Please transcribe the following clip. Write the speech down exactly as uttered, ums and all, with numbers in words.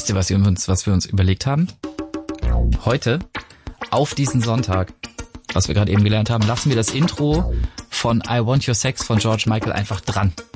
Wisst ihr, was wir uns, was wir uns überlegt haben? Heute, auf diesen Sonntag, was wir gerade eben gelernt haben, lassen wir das Intro von I Want Your Sex von George Michael einfach dran.